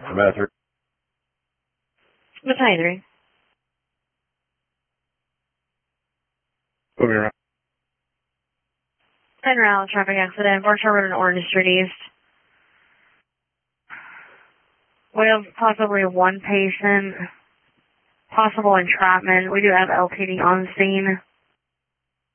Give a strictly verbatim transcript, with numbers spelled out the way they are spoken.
Bathroom. What's nine three? Moving around. ten round traffic accident, Berkshire Road and Orange Street East. We have possibly one patient, possible entrapment. We do have L T D on scene.